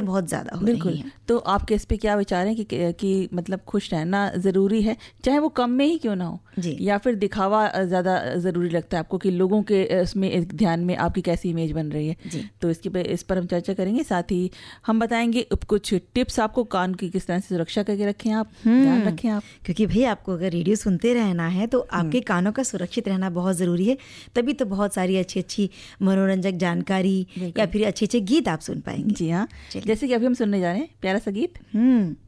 बहुत ज़्यादा हो रही हैं। तो आपके इस पे क्या विचार है कि मतलब खुश रहना ज़रूरी है, चाहे वो कम में ही क्यों ना हो, या फिर दिखावा ज़्यादा ज़रूरी लगता है आपको कि लोगों के इसमें ध्यान में आपकी कैसी इमेज बन रही है? तो इस पर हम चर्चा करेंगे। साथ ही हम बताएंगे कुछ टिप्स आपको, कान की किस तरह से सुरक्षा करके रखें आप, ध्यान रखें आप, क्योंकि भाई आपको अगर रेडियो सुनते रहना है तो आपके कानों का सुरक्षित रहना बहुत ज़रूरी है। तभी तो बहुत सारी अच्छी अच्छी मनोरंजक जानकारी या फिर अच्छे अच्छे गीत आप सुन पाएंगे। जी हाँ, जैसे कि अभी हम सुनने जा रहे हैं प्यारा सा गीत।